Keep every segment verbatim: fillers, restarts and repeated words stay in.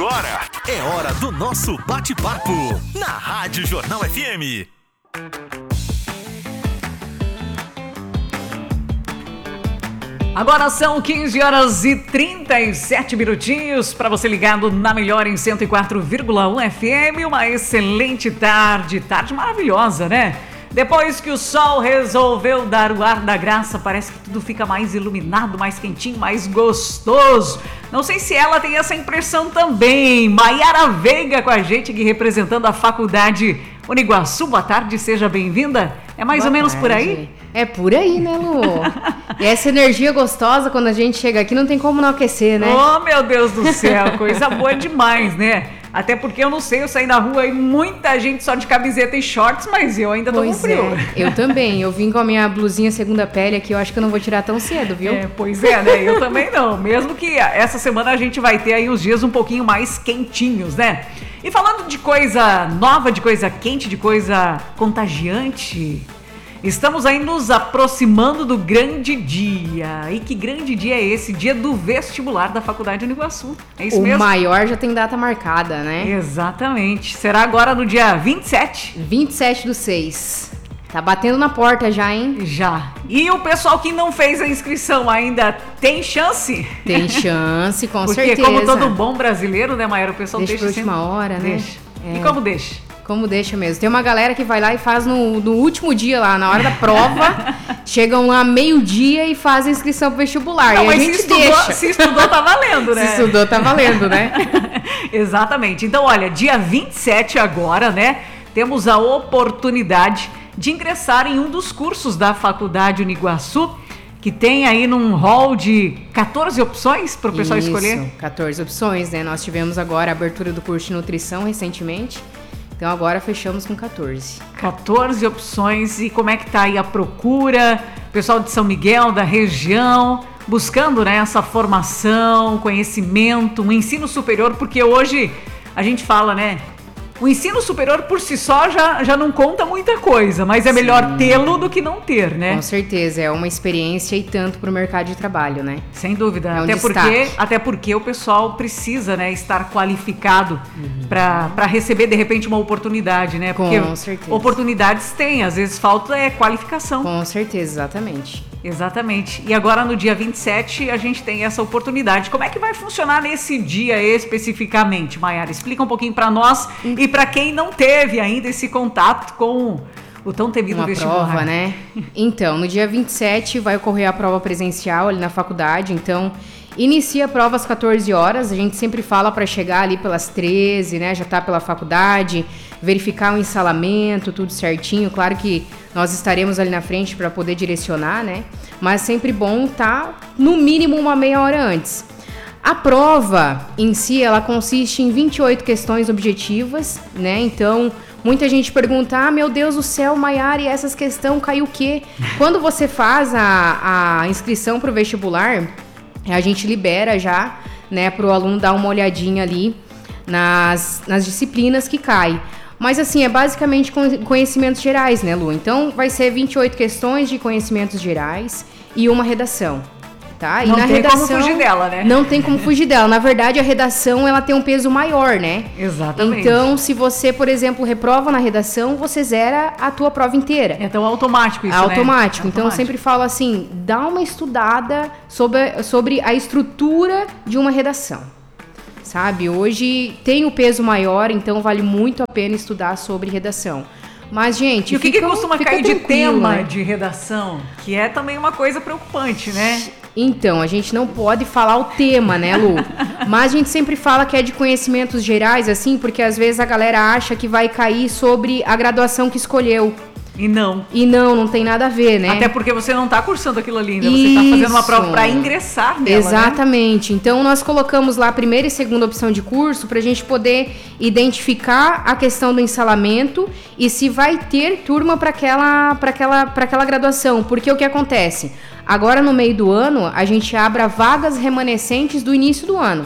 agora é hora do nosso bate-papo na Rádio Jornal F M. Agora são quinze horas e trinta e sete minutinhos para você ligado na melhor em cento e quatro vírgula um F M. Uma excelente tarde, tarde maravilhosa, né? Depois que o sol resolveu dar o ar da graça, parece que tudo fica mais iluminado, mais quentinho, mais gostoso. Não sei se ela tem essa impressão também. Maiara Veiga com a gente aqui representando a Faculdade Uniguaçu. Boa tarde, seja bem-vinda. É mais Boa ou menos tarde. por aí? É por aí, né, Lu? E essa energia gostosa, quando a gente chega aqui, não tem como não aquecer, né? Oh, meu Deus do céu, coisa boa demais, né? Até porque eu não sei, eu saí na rua e muita gente só de camiseta e shorts, mas eu ainda tô pois com frio. É, eu também. Eu vim com a minha blusinha segunda pele aqui, eu acho que eu não vou tirar tão cedo, viu? É, pois é, né? Eu também não. Mesmo que essa semana a gente vai ter aí uns dias um pouquinho mais quentinhos, né? E falando de coisa nova, de coisa quente, de coisa contagiante, estamos aí nos aproximando do grande dia. E que grande dia é esse? Dia do vestibular da Faculdade Uniguaçu. É isso o mesmo? O maior já tem data marcada, né? Exatamente. Será agora no dia vinte e sete? vinte e sete do seis. Tá batendo na porta já, hein? Já. E o pessoal que não fez a inscrição ainda tem chance? Tem chance, com Porque certeza. Porque como todo bom brasileiro, né, Maiara? O pessoal deixa, deixa por última sempre... hora, né? Deixa. É. E como deixa? Como deixa mesmo. Tem uma galera que vai lá e faz no, no último dia lá, na hora da prova, chegam lá meio-dia e fazem inscrição pro vestibular. Não, e a mas gente se estudou, deixa. Se estudou, tá valendo, né? Se estudou, tá valendo, né? Exatamente. Então, olha, dia vinte e sete agora, né, temos a oportunidade de ingressar em um dos cursos da Faculdade Uniguaçu, que tem aí num hall de quatorze opções para o pessoal Isso, escolher. quatorze opções, né? Nós tivemos agora a abertura do curso de nutrição recentemente. Então agora fechamos com quatorze. quatorze opções. E como é que tá aí a procura? Pessoal de São Miguel, da região, buscando, né, essa formação, conhecimento, um ensino superior, porque hoje a gente fala, né, o ensino superior por si só já, já não conta muita coisa, mas é melhor Sim. tê-lo do que não ter, né? Com certeza, é uma experiência e tanto para o mercado de trabalho, né? Sem dúvida, é um até, destaque. porque, até porque o pessoal precisa, né, estar qualificado uhum. para receber, de repente, uma oportunidade, né? Porque Com certeza. Oportunidades tem, às vezes falta é qualificação. Com certeza, exatamente. Exatamente. E agora no dia vinte e sete a gente tem essa oportunidade. Como é que vai funcionar nesse dia especificamente, Maiara? Explica um pouquinho para nós e para quem não teve ainda esse contato com o tão temido Uma vestibular. prova, né? Então, no dia vinte e sete vai ocorrer a prova presencial ali na faculdade, então inicia a prova às quatorze horas, a gente sempre fala para chegar ali pelas treze, né? Já tá pela faculdade, verificar o ensalamento, tudo certinho. Claro que nós estaremos ali na frente para poder direcionar, né? Mas sempre bom tá no mínimo uma meia hora antes. A prova em si, ela consiste em vinte e oito questões objetivas, né? Então, muita gente pergunta, ah, meu Deus do céu, Maiara, e essas questões caiu o quê? Quando você faz a, a inscrição para o vestibular, a gente libera já, né, para o aluno dar uma olhadinha ali nas, nas disciplinas que cai. Mas assim, é basicamente conhecimentos gerais, né, Lu? Então vai ser vinte e oito questões de conhecimentos gerais e uma redação. Tá? E não na tem redação, como fugir dela, né? Não tem como fugir dela. Na verdade, a redação ela tem um peso maior, né? Exatamente. Então, se você, por exemplo, reprova na redação, você zera a tua prova inteira. É então automático isso, é automático. né? Então, eu sempre falo assim, dá uma estudada sobre, sobre a estrutura de uma redação. Sabe? Hoje tem o peso maior, então vale muito a pena estudar sobre redação. Mas, gente, e o que, fica, que costuma fica cair de tema, né? de redação? Que é também uma coisa preocupante, né? Então, a gente não pode falar o tema, né, Lu? Mas a gente sempre fala que é de conhecimentos gerais, assim, porque às vezes a galera acha que vai cair sobre a graduação que escolheu. E não. E não, não tem nada a ver, né? Até porque você não está cursando aquilo ali ainda, você está fazendo uma prova para ingressar nela, Exatamente. Né? Então, nós colocamos lá a primeira e segunda opção de curso para a gente poder identificar a questão do ensalamento e se vai ter turma para aquela, para aquela, para aquela graduação. Porque o que acontece? Agora, no meio do ano, a gente abre vagas remanescentes do início do ano.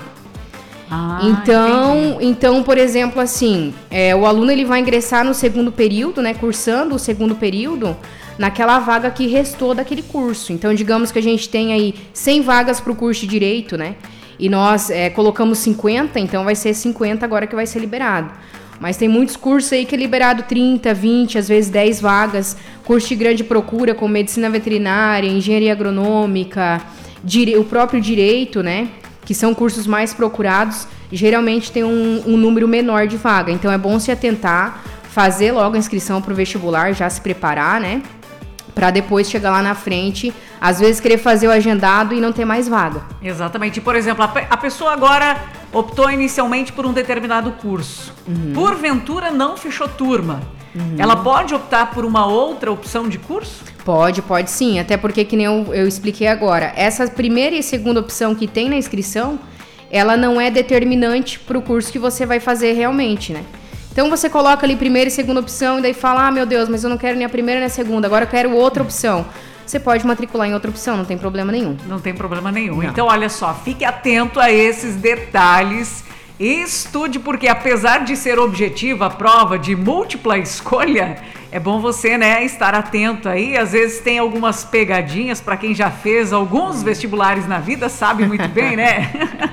Ah, então, então, por exemplo, assim, é, o aluno ele vai ingressar no segundo período, né, cursando o segundo período, naquela vaga que restou daquele curso. Então, digamos que a gente tem aí cem vagas para o curso de Direito, né? e nós é, colocamos cinquenta, então vai ser cinquenta agora que vai ser liberado. Mas tem muitos cursos aí que é liberado trinta, vinte, às vezes dez vagas, curso de grande procura como medicina veterinária, engenharia agronômica, dire... o próprio direito, né? Que são cursos mais procurados, geralmente tem um, um número menor de vaga. Então é bom se atentar, fazer logo a inscrição para o vestibular, já se preparar, né? Para depois chegar lá na frente, às vezes querer fazer o agendado e não ter mais vaga. Exatamente. Por exemplo, a, pe- a pessoa agora optou inicialmente por um determinado curso. Uhum. Porventura não fechou turma. Uhum. Ela pode optar por uma outra opção de curso? Pode, pode sim. Até porque, que nem eu, eu expliquei agora, essa primeira e segunda opção que tem na inscrição, ela não é determinante para o curso que você vai fazer realmente, né? Então você coloca ali primeira e segunda opção e daí fala, ah, meu Deus, mas eu não quero nem a primeira nem a segunda, agora eu quero outra opção. Você pode matricular em outra opção, não tem problema nenhum. Não tem problema nenhum. Não. Então, olha só, fique atento a esses detalhes e estude, porque apesar de ser objetiva a prova de múltipla escolha, é bom você, né, estar atento aí. Às vezes tem algumas pegadinhas, para quem já fez alguns vestibulares na vida, sabe muito bem, né?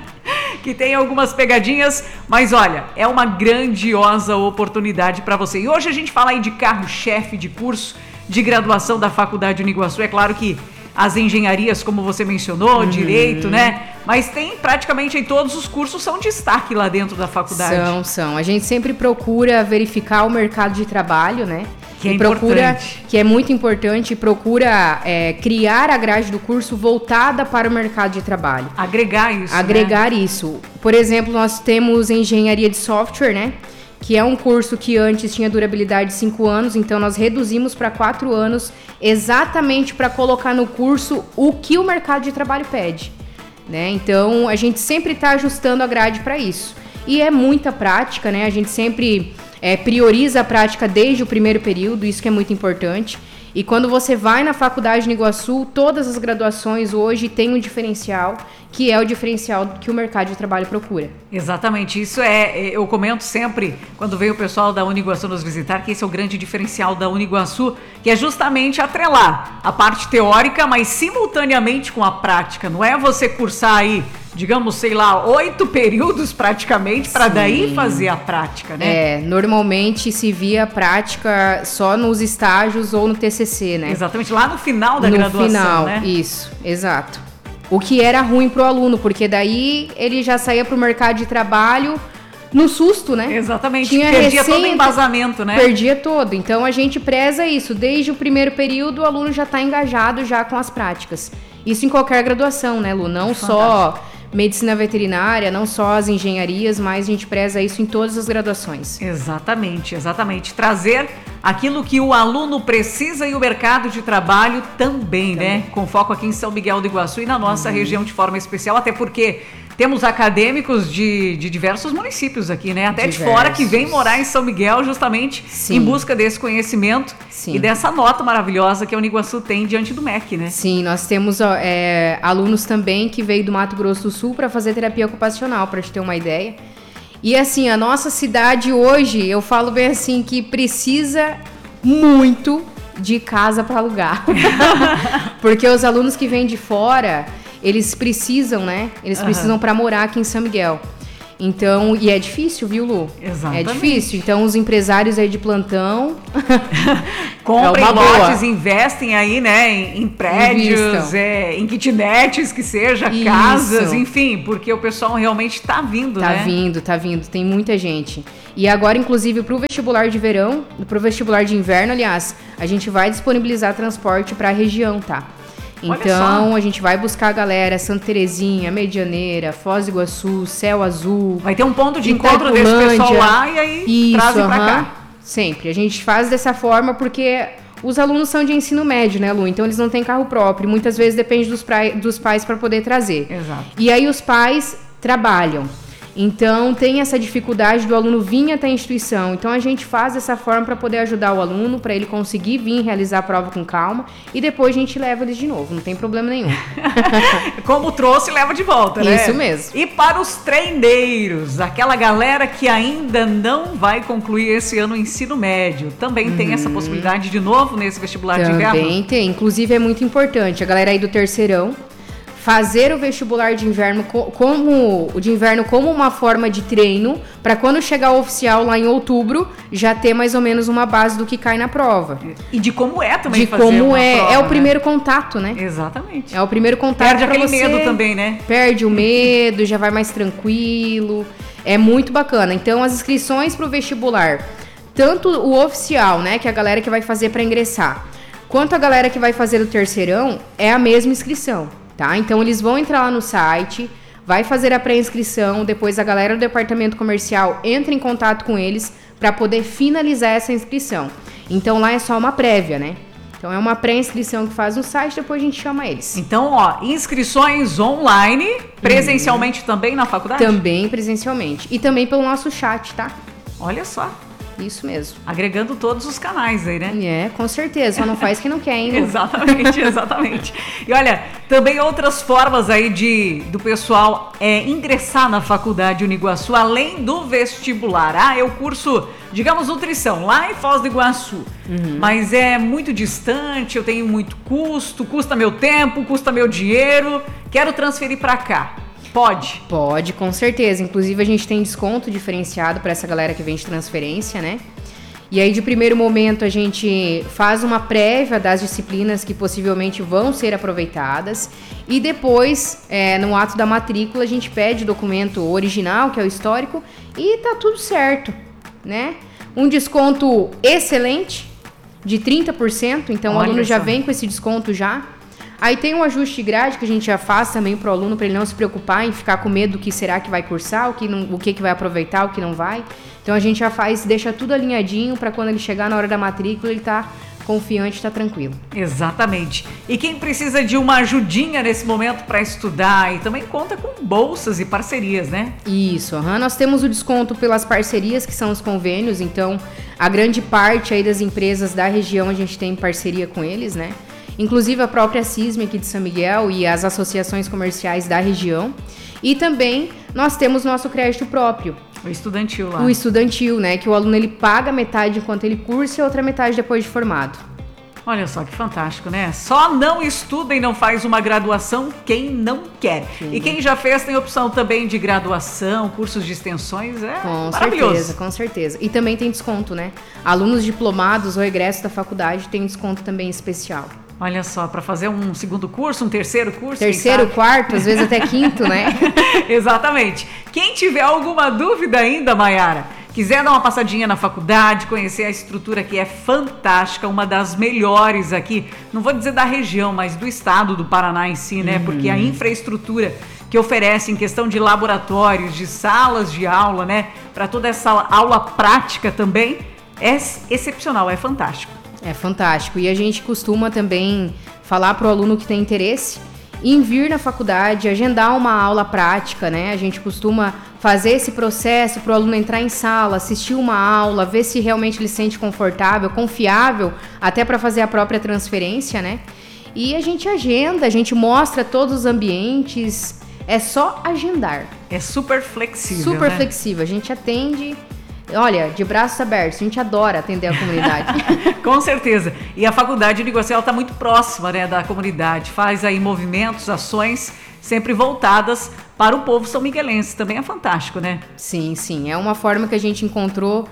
Que tem algumas pegadinhas, mas olha, é uma grandiosa oportunidade para você. E hoje a gente fala aí de carro-chefe de curso de graduação da Faculdade Uniguaçu. É claro que as engenharias, como você mencionou, uhum. direito, né? Mas tem praticamente em todos os cursos são destaque lá dentro da faculdade. São, são. A gente sempre procura verificar o mercado de trabalho, né? Que é e procura, importante. Que é muito importante, procura é, criar a grade do curso voltada para o mercado de trabalho. Agregar isso, Agregar né? isso. Por exemplo, nós temos engenharia de software, né? Que é um curso que antes tinha durabilidade de cinco anos, então nós reduzimos para quatro anos, exatamente para colocar no curso o que o mercado de trabalho pede, né? Então, a gente sempre está ajustando a grade para isso. E é muita prática, né? A gente sempre é, prioriza a prática desde o primeiro período, isso que é muito importante. E quando você vai na Faculdade Uniguaçu, todas as graduações hoje têm um diferencial, que é o diferencial que o mercado de trabalho procura. Exatamente, isso é, eu comento sempre, quando vem o pessoal da Uniguaçu nos visitar, que esse é o grande diferencial da Uniguaçu, que é justamente atrelar a parte teórica, mas simultaneamente com a prática. Não é você cursar aí, digamos, sei lá, oito períodos praticamente, para daí fazer a prática, né? É, normalmente se via a prática só nos estágios ou no T C C, né? Exatamente, lá no final da no graduação, final, né? Isso, exato. O que era ruim pro aluno, porque daí ele já saía pro mercado de trabalho no susto, né? Exatamente, Tinha perdia recém... todo o embasamento, né? Perdia todo, então a gente preza isso, desde o primeiro período o aluno já está engajado já com as práticas. Isso em qualquer graduação, né, Lu? Não Fantástico. Só medicina veterinária, não só as engenharias, mas a gente preza isso em todas as graduações. Exatamente, exatamente. Trazer aquilo que o aluno precisa e o mercado de trabalho também, também. né? Com foco aqui em São Miguel do Iguaçu e na nossa uhum. região de forma especial, até porque temos acadêmicos de, de diversos municípios aqui, né? Até diversos. De fora que vem morar em São Miguel justamente Sim. em busca desse conhecimento Sim. e dessa nota maravilhosa que a Uniguaçu tem diante do M E C, né? Sim, nós temos é, alunos também que veio do Mato Grosso do Sul para fazer terapia ocupacional, para te ter uma ideia. E assim, a nossa cidade hoje, eu falo bem assim, que precisa muito de casa para alugar. Porque os alunos que vêm de fora, eles precisam, né? Eles uhum. precisam para morar aqui em São Miguel. Então, e é difícil, viu, Lu? Exatamente. É difícil. Então, os empresários aí de plantão... Comprem é lotes, boa. investem aí, né, em, em prédios, é, em kitnets, que seja, Isso. casas, enfim, porque o pessoal realmente tá vindo, tá né? Tá vindo, tá vindo. Tem muita gente. E agora, inclusive, pro vestibular de verão, pro vestibular de inverno, aliás, a gente vai disponibilizar transporte para a região, tá? Então, a gente vai buscar a galera, Santa Terezinha, Medianeira, Foz do Iguaçu, Céu Azul. Vai ter um ponto de encontro desse pessoal lá e aí Isso, trazem pra uh-huh. cá. Sempre. A gente faz dessa forma porque os alunos são de ensino médio, né, Lu? Então, eles não têm carro próprio. Muitas vezes depende dos, pra... dos pais para poder trazer. Exato. E aí, os pais trabalham. Então, tem essa dificuldade do aluno vir até a instituição. Então, a gente faz dessa forma para poder ajudar o aluno, para ele conseguir vir realizar a prova com calma. E depois a gente leva eles de novo, não tem problema nenhum. Como trouxe, leva de volta, né? Isso mesmo. E para os treineiros, aquela galera que ainda não vai concluir esse ano o ensino médio, também uhum. tem essa possibilidade de novo nesse vestibular também de inverno? Também tem. Inclusive, é muito importante. A galera aí do terceirão fazer o vestibular de inverno co- como o de inverno como uma forma de treino, para quando chegar o oficial lá em outubro, já ter mais ou menos uma base do que cai na prova. E de como é também De fazer como uma é, prova, é o né? primeiro contato, né? Exatamente. É o primeiro contato. Perde pra aquele você, medo também, né? Perde o medo, já vai mais tranquilo. É muito bacana. Então, as inscrições para o vestibular, tanto o oficial, né, que é a galera que vai fazer para ingressar, quanto a galera que vai fazer o terceirão, é a mesma inscrição, tá? Então, eles vão entrar lá no site, vai fazer a pré-inscrição, depois a galera do departamento comercial entra em contato com eles para poder finalizar essa inscrição. Então, lá é só uma prévia, né? Então, é uma pré-inscrição que faz no site, depois a gente chama eles. Então, ó, inscrições online, presencialmente uhum. também na faculdade? Também presencialmente. E também pelo nosso chat, tá? Olha só. Isso mesmo. Agregando todos os canais aí, né? É, com certeza. Só não faz quem não quer, hein? Exatamente, exatamente. E olha, também outras formas aí de do pessoal é, ingressar na faculdade Uniguaçu, além do vestibular. Ah, eu curso, digamos, nutrição lá em Foz do Iguaçu. Uhum. Mas é muito distante, eu tenho muito custo, custa meu tempo, custa meu dinheiro. Quero transferir para cá. Pode? Pode, com certeza. Inclusive, a gente tem desconto diferenciado para essa galera que vem de transferência, né? E aí, de primeiro momento, a gente faz uma prévia das disciplinas que possivelmente vão ser aproveitadas. E depois, é, no ato da matrícula, a gente pede o documento original, que é o histórico, e tá tudo certo, né? Um desconto excelente, de trinta por cento. Então, Olha o aluno já só. vem com esse desconto já. Aí tem um ajuste de grade que a gente já faz também pro aluno, para ele não se preocupar em ficar com medo do que será que vai cursar, o que, não, o que, que vai aproveitar, o que não vai. Então a gente já faz, deixa tudo alinhadinho para quando ele chegar na hora da matrícula, ele tá confiante, tá tranquilo. Exatamente. E quem precisa de uma ajudinha nesse momento para estudar e também conta com bolsas e parcerias, né? Isso, uhum. Nós temos o desconto pelas parcerias, que são os convênios, então a grande parte aí das empresas da região a gente tem parceria com eles, né? Inclusive a própria CISM aqui de São Miguel e as associações comerciais da região. E também nós temos nosso crédito próprio. O estudantil lá. O estudantil, né? Que o aluno ele paga metade enquanto ele cursa e a outra metade depois de formado. Olha só que fantástico, né? Só não estuda e não faz uma graduação quem não quer. Sim. E quem já fez tem opção também de graduação, cursos de extensões, é com maravilhoso. Com certeza, com certeza. E também tem desconto, né? Alunos diplomados ou egressos da faculdade tem desconto também especial. Olha só, para fazer um segundo curso, um terceiro curso. Terceiro, quarto, às vezes até quinto, né? Exatamente. Quem tiver alguma dúvida ainda, Maiara, quiser dar uma passadinha na faculdade, conhecer a estrutura que é fantástica, uma das melhores aqui, não vou dizer da região, mas do estado do Paraná em si, né? Uhum. Porque a infraestrutura que oferece em questão de laboratórios, de salas de aula, né? Para toda essa aula prática também, é excepcional, é fantástico. É fantástico. E a gente costuma também falar para o aluno que tem interesse em vir na faculdade, agendar uma aula prática, né? A gente costuma fazer esse processo para o aluno entrar em sala, assistir uma aula, ver se realmente ele se sente confortável, confiável, até para fazer a própria transferência, né? E a gente agenda, a gente mostra todos os ambientes, é só agendar. É super flexível, Super né? flexível, a gente atende... Olha, de braços abertos, a gente adora atender a comunidade. Com certeza. E a faculdade de Uniguaçu está muito próxima, né, da comunidade. Faz aí movimentos, ações sempre voltadas para o povo são miguelense. Também é fantástico, né? Sim, sim. É uma forma que a gente encontrou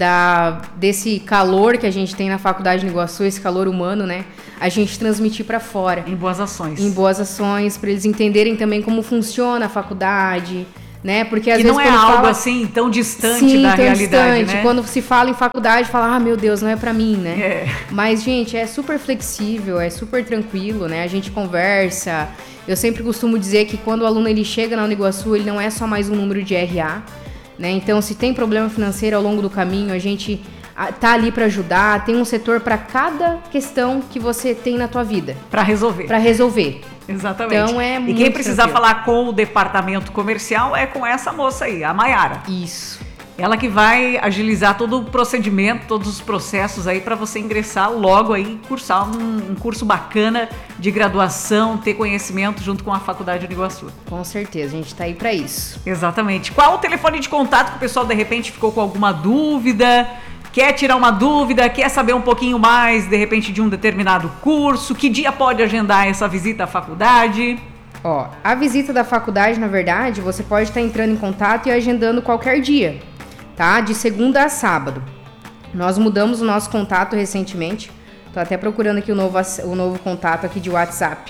da, desse calor que a gente tem na faculdade de Uniguaçu, esse calor humano, né? A gente transmitir para fora. Em boas ações. Em boas ações, para eles entenderem também como funciona a faculdade, né? Porque às e vezes não é quando algo fala... assim tão distante Sim, da tão realidade, distante. né? Quando se fala em faculdade, fala, ah, meu Deus, não é pra mim, né? É. Mas, gente, é super flexível, é super tranquilo, né? A gente conversa. Eu sempre costumo dizer que quando o aluno ele chega na Uniguaçu, ele não é só mais um número de R A, né? Então, se tem problema financeiro ao longo do caminho, a gente tá ali para ajudar, tem um setor para cada questão que você tem na tua vida. Para resolver. Para resolver. Exatamente. Então, é e quem precisar tranquilo. falar com o departamento comercial é com essa moça aí, a Maiara. Isso. Ela que vai agilizar todo o procedimento, todos os processos aí para você ingressar logo aí, cursar um, um curso bacana de graduação, ter conhecimento junto com a Faculdade de Uniguaçu. Com certeza, a gente tá aí para isso. Exatamente. Qual o telefone de contato que o pessoal de repente ficou com alguma dúvida? Quer tirar uma dúvida, quer saber um pouquinho mais, de repente, de um determinado curso? Que dia pode agendar essa visita à faculdade? Ó, a visita da faculdade, na verdade, você pode estar entrando em contato e agendando qualquer dia, tá? De segunda a sábado. Nós mudamos o nosso contato recentemente. Tô até procurando aqui o novo, o novo contato aqui de WhatsApp.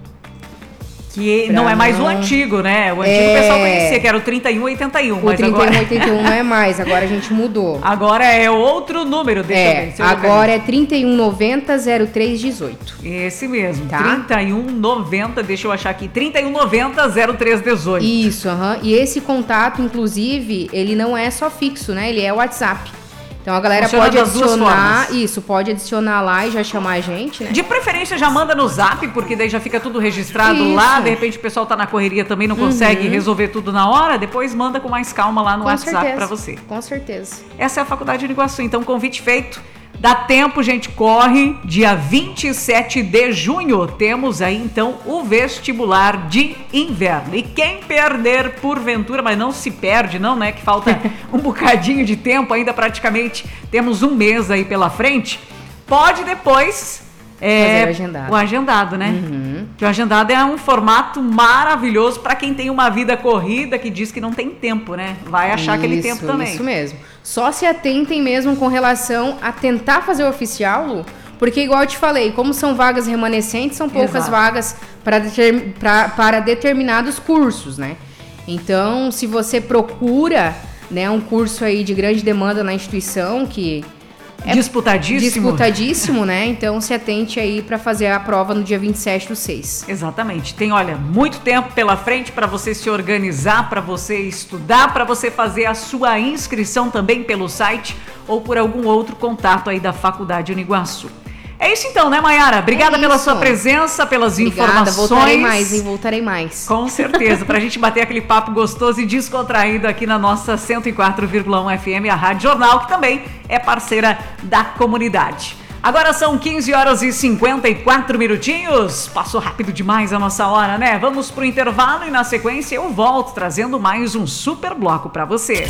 Que pra não é mais não... o antigo, né? O antigo é... o pessoal conhecia, que era o trinta e um oitenta e um. O mas trinta e um agora... oitenta e um não é mais, agora a gente mudou. Agora é outro número, deixa é, eu ver. Se eu agora é trinta e um noventa, zero três dezoito. Esse mesmo, tá? trinta e um noventa, deixa eu achar aqui, trinta e um noventa, zero três dezoito. Isso, aham. Uhum. E esse contato, inclusive, ele não é só fixo, né? Ele é WhatsApp. Então a galera Funciona pode adicionar, isso, pode adicionar lá e já chamar a gente, né? De preferência já manda no Zap, porque daí já fica tudo registrado isso. lá, de repente o pessoal tá na correria também, não consegue uhum. resolver tudo na hora, depois manda com mais calma lá no com WhatsApp certeza. pra você. Com certeza. Essa é a Faculdade de Iguaçu, então convite feito. Dá tempo, gente, corre. Dia vinte e sete de junho temos aí então o vestibular de inverno. E quem perder porventura, mas não se perde não, né, que falta um bocadinho de tempo, ainda praticamente temos um mês aí pela frente, pode depois é, fazer o agendado. O agendado, né? Uhum. Que o agendado é um formato maravilhoso para quem tem uma vida corrida que diz que não tem tempo, né? Vai achar isso, aquele tempo também. Isso mesmo. Só se atentem mesmo com relação a tentar fazer o oficial, Lu, porque igual eu te falei, como são vagas remanescentes, são poucas Exato. vagas para determin, para determinados cursos, né? Então, se você procura, né, um curso aí de grande demanda na instituição, que é disputadíssimo. Disputadíssimo, né? Então se atente aí para fazer a prova no dia vinte e sete do seis. Exatamente. Tem, olha, muito tempo pela frente para você se organizar, para você estudar, para você fazer a sua inscrição também pelo site ou por algum outro contato aí da Faculdade Uniguaçu. É isso então, né, Maiara? Obrigada é pela sua presença, pelas Obrigada, informações. voltarei mais, hein? Voltarei mais. Com certeza, pra gente bater aquele papo gostoso e descontraído aqui na nossa cento e quatro vírgula um F M, a Rádio Jornal, que também é parceira da comunidade. Agora são quinze horas e cinquenta e quatro minutinhos. Passou rápido demais a nossa hora, né? Vamos pro intervalo e na sequência eu volto trazendo mais um super bloco pra você.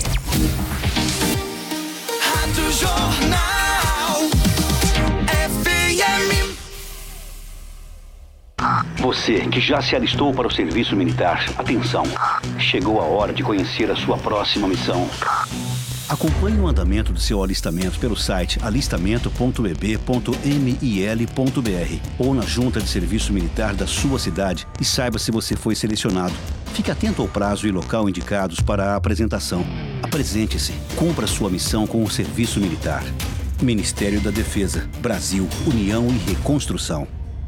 Rádio Jornal. Você que já se alistou para o serviço militar, atenção, chegou a hora de conhecer a sua próxima missão. Acompanhe o andamento do seu alistamento pelo site alistamento ponto e b ponto mil ponto b r ou na junta de serviço militar da sua cidade e saiba se você foi selecionado. Fique atento ao prazo e local indicados para a apresentação. Apresente-se, cumpra sua missão com o serviço militar. Ministério da Defesa, Brasil, União e Reconstrução.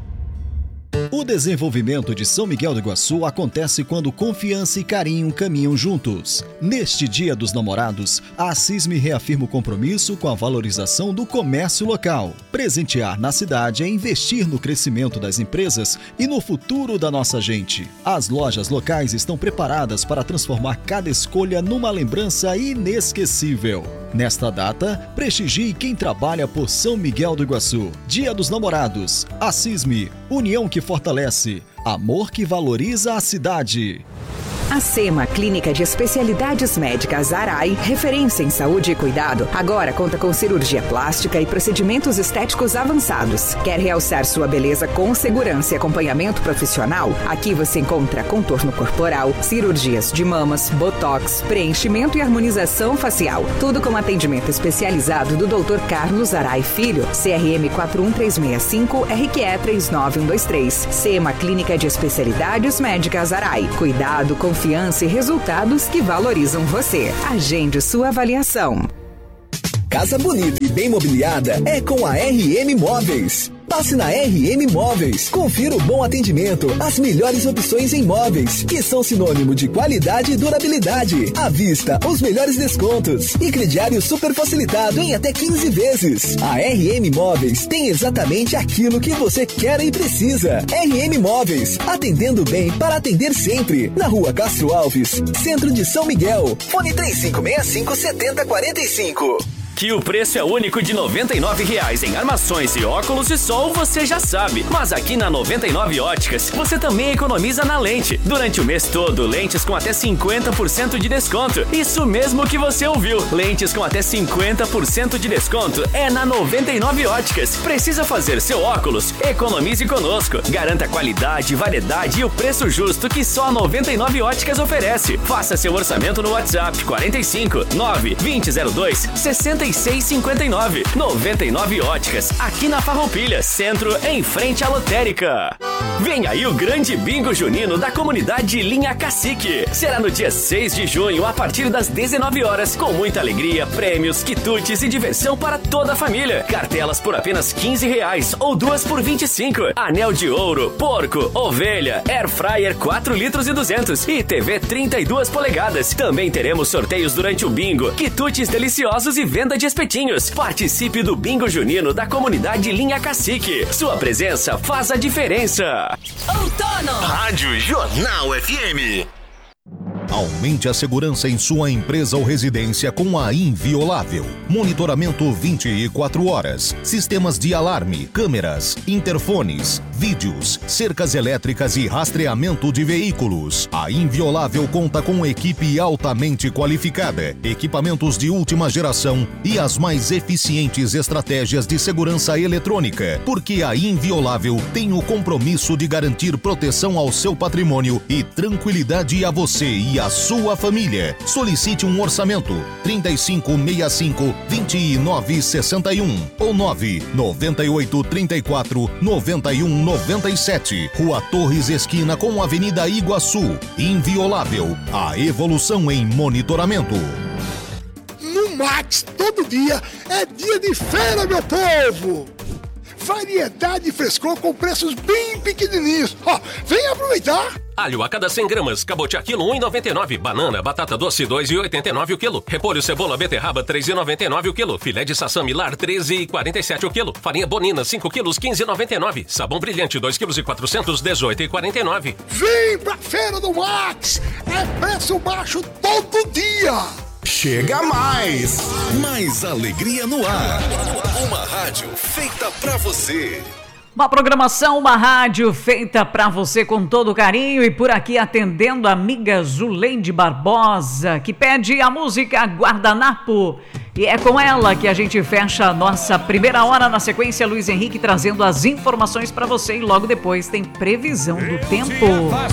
O desenvolvimento de São Miguel do Iguaçu acontece quando confiança e carinho caminham juntos. Neste Dia dos Namorados, a ACISME reafirma o compromisso com a valorização do comércio local. Presentear na cidade é investir no crescimento das empresas e no futuro da nossa gente. As lojas locais estão preparadas para transformar cada escolha numa lembrança inesquecível. Nesta data, prestigie quem trabalha por São Miguel do Iguaçu. Dia dos Namorados. ACISME, união que fortalece, amor que valoriza a cidade. A SEMA, Clínica de Especialidades Médicas Arai, referência em saúde e cuidado, agora conta com cirurgia plástica e procedimentos estéticos avançados. Quer realçar sua beleza com segurança e acompanhamento profissional? Aqui você encontra contorno corporal, cirurgias de mamas, botox, preenchimento e harmonização facial. Tudo com atendimento especializado do doutor Carlos Arai Filho, C R M quatro um três seis cinco, R Q E três nove um dois três. SEMA, Clínica de Especialidades Médicas Arai. Cuidado, confiança e resultados que valorizam você. Agende sua avaliação. Casa bonita e bem mobiliada é com a R M Móveis. Passe na R M Móveis. Confira o bom atendimento, as melhores opções em móveis, que são sinônimo de qualidade e durabilidade. À vista, os melhores descontos e crediário super facilitado em até quinze vezes. A R M Móveis tem exatamente aquilo que você quer e precisa. R M Móveis, atendendo bem para atender sempre. Na Rua Castro Alves, centro de São Miguel. Fone três cinco seis cinco, sete zero quatro cinco. Que o preço é único de noventa e nove reais em armações e óculos de sol, você já sabe. Mas aqui na noventa e nove Óticas, você também economiza na lente. Durante o mês todo, lentes com até cinquenta por cento de desconto. Isso mesmo que você ouviu. Lentes com até cinquenta por cento de desconto é na noventa e nove Óticas. Precisa fazer seu óculos? Economize conosco. Garanta qualidade, variedade e o preço justo que só a noventa e nove Óticas oferece. Faça seu orçamento no WhatsApp quarenta e cinco, nove, vinte zero dois, sessenta e seis cinquenta e nove. noventa e nove Óticas, aqui na Farroupilha, centro, em frente à lotérica. Vem aí o grande bingo junino da comunidade Linha Cacique. Será no dia seis de junho, a partir das dezenove horas, com muita alegria, prêmios, quitutes e diversão para toda a família. Cartelas por apenas quinze reais ou duas por vinte e cinco. Anel de ouro, porco, ovelha, air fryer quatro litros e duzentos e T V trinta e duas polegadas. Também teremos sorteios durante o bingo, quitutes deliciosos e venda de espetinhos. Participe do bingo junino da comunidade Linha Cacique. Sua presença faz a diferença. Outono. Rádio Jornal F M. Aumente a segurança em sua empresa ou residência com a Inviolável. Monitoramento vinte e quatro horas. Sistemas de alarme, câmeras, interfones, vídeos, cercas elétricas e rastreamento de veículos. A Inviolável conta com equipe altamente qualificada, equipamentos de última geração e as mais eficientes estratégias de segurança eletrônica, porque a Inviolável tem o compromisso de garantir proteção ao seu patrimônio e tranquilidade a você e a sua família. Solicite um orçamento trinta e cinco, sessenta e cinco, vinte e nove, sessenta e um ou nove, noventa e oito, trinta e quatro, noventa e um, noventa e sete. Rua Torres, esquina com Avenida Iguaçu. Inviolável, a evolução em monitoramento. No Max, todo dia é dia de feira, meu povo! Variedade e frescor com preços bem pequenininhos. Ó, vem aproveitar! Alho a cada cem gramas, cabotiá quilo um real e noventa e nove. Banana, batata doce dois reais e oitenta e nove o quilo. Repolho, cebola, beterraba três reais e noventa e nove o quilo. Filé de sassami lar treze reais e quarenta e sete o quilo. Farinha bonina cinco quilos quinze reais e noventa e nove. Sabão brilhante dois quilos e quatrocentos dezoito reais e quarenta e nove. Vem pra feira do Max! É preço baixo todo dia! Chega mais! Mais alegria no ar. Uma rádio feita pra você. Uma programação, uma rádio feita pra você com todo carinho e por aqui atendendo a amiga Zuleide Barbosa, que pede a música Guardanapo. E é com ela que a gente fecha a nossa primeira hora. Na sequência, Luiz Henrique trazendo as informações pra você e logo depois tem previsão do tempo.